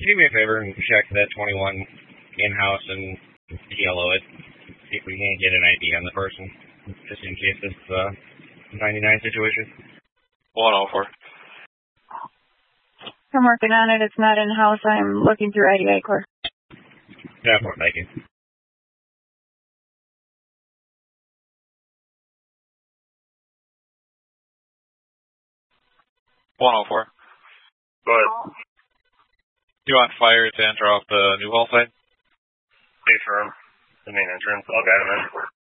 you do me a favor and check that 21 in-house and yellow it? See if we can't get an ID on the person, just in case it's a 99 situation. 104. I'm working on it. It's not in-house. I'm looking through IDI Core. Yeah, thank you. Go ahead. Do you want fire to enter off the New Hall side? Face room, the main entrance. I'll guide him in.